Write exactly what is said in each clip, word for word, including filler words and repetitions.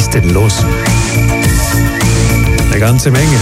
ist denn los? Eine ganze Menge.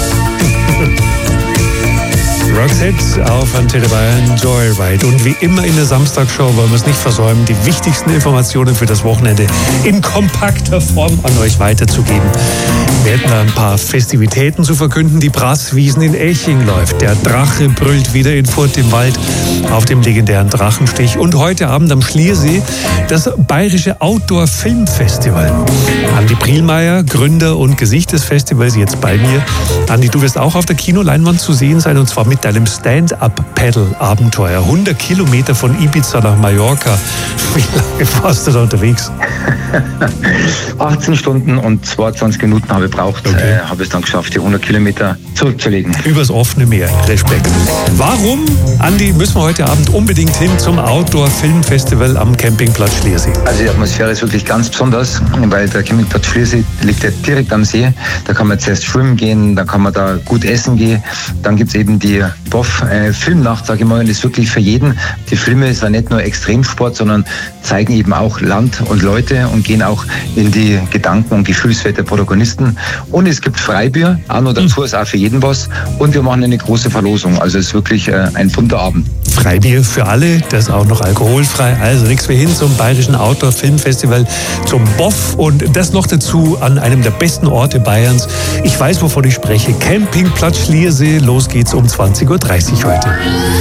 Roxette auf Antenne Bayern Joyride. Und wie immer in der Samstagshow wollen wir es nicht versäumen, die wichtigsten Informationen für das Wochenende in kompakter Form an euch weiterzugeben. Wir hätten da ein paar Festivitäten zu verkünden. Die Brasswiesen in Eching läuft. Der Drache brüllt wieder in Furt im Wald auf dem legendären Drachenstich. Und heute Abend am Schliersee das Bayerische Outdoor Filmfestival. Andi Prielmeier, Gründer und Gesicht des Festivals, jetzt bei mir. Andi, du wirst auch auf der Kinoleinwand zu sehen sein, und zwar mit deinem Stand-Up-Paddle-Abenteuer. hundert Kilometer von Ibiza nach Mallorca. Wie lange warst du da unterwegs? achtzehn Stunden und zweiundzwanzig Minuten habe ich gebraucht. Okay. Äh, habe es dann geschafft, die hundert Kilometer zurückzulegen. Übers offene Meer. Respekt. Warum, Andi, müssen wir heute Abend unbedingt hin zum Outdoor-Filmfestival am Campingplatz Schliersee? Also die Atmosphäre ist wirklich ganz besonders, weil der Campingplatz Schliersee liegt ja direkt am See. Da kann man zuerst schwimmen gehen, da kann man da gut essen gehen. Dann gibt es eben die B O F-Filmnacht, sage ich mal, und das ist wirklich für jeden. Die Filme sind nicht nur Extremsport, sondern zeigen eben auch Land und Leute und gehen auch in die Gedanken und Gefühlswelt der Protagonisten. Und es gibt Freibier, auch noch dazu ist auch für jeden was. Und wir machen eine große Verlosung. Also es ist wirklich äh, ein bunter Abend. Freibier für alle, das auch noch alkoholfrei. Also nichts mehr hin zum Bayerischen Outdoor Filmfestival, zum B O F, und das noch dazu an einem der besten Orte Bayerns. Ich weiß, wovon ich spreche. Campingplatz Schliersee. Los geht's um zwanzig Uhr dreißig heute.